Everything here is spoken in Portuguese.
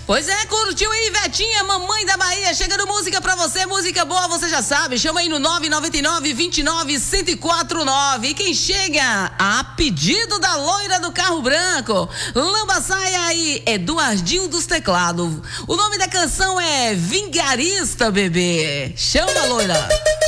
Pois é, curtiu aí, Vetinha, mamãe da Bahia, chegando música pra você, música boa, você já sabe, chama aí no 999-29-1049. E quem chega? A pedido da loira do carro branco, Lamba Saia e Eduardinho dos Teclados. O nome da canção é Vingarista, bebê. Chama, loira.